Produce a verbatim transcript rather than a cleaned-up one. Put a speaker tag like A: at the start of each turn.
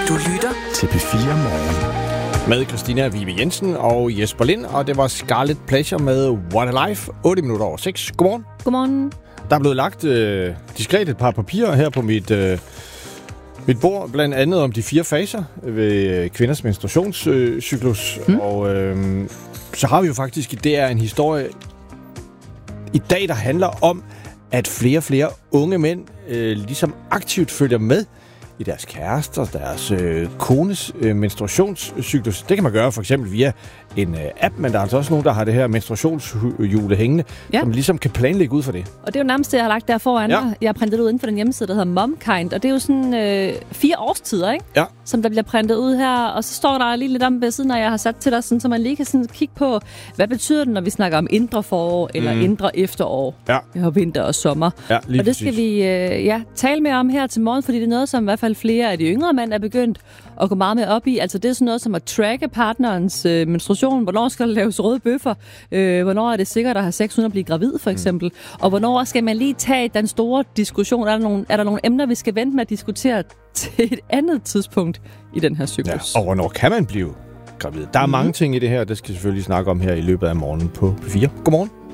A: Du lytter
B: til P fire Morgen.
C: Med Christina Vibe Jensen og Jesper Lind, og det var Scarlet Pleasure med What a Life, otte minutter over seks. Godmorgen.
D: Godmorgen.
C: Der er blevet lagt øh, diskret et par papirer her på mit, øh, mit bord, blandt andet om de fire faser ved kvinders menstruationscyklus. Øh, mm. Og øh, så har vi jo faktisk, det er en historie i dag, der handler om, at flere og flere unge mænd øh, ligesom aktivt følger med i deres kærester, deres øh, kones øh, menstruationscyklus. Det kan man gøre for eksempel via en øh, app, men der er altså også nogen, der har det her menstruationshjule hængende, ja, som ligesom kan planlægge ud for det.
D: Og det er jo nærmest det, jeg har lagt der foran mig. Ja. Jeg har printet ud inden for den hjemmeside, der hedder Momkind, og det er jo sådan øh, fire årstider, ikke?
C: Ja.
D: Som der bliver printet ud her, og så står der lige lidt om ved siden, når jeg har sat til dig, sådan, så man lige kan sådan kigge på, hvad betyder det, når vi snakker om indre forår eller mm. indre efterår.
C: Ja.
D: Vi har vinter og sommer.
C: Ja, lige
D: og det skal
C: præcis.
D: vi øh, ja, tale mere om her til morgen, fordi det er noget, som i hvert fald flere af de yngre mænd er begyndt at gå meget mere op i. Altså det er sådan noget som at tracke partnerens øh, menstruation. Hvornår skal der laves røde bøffer? Øh, hvornår er det sikkert at have sex uden at blive gravid, for eksempel? Mm. Og hvornår skal man lige tage den store diskussion? Er der nogle, er der nogle emner, vi skal vente med at diskutere til et andet tidspunkt i den her cyklus?
C: Ja, og hvornår kan man blive gravid? Der er mm. mange ting i det her, det skal vi selvfølgelig snakke om her i løbet af morgenen på P fire. Godmorgen.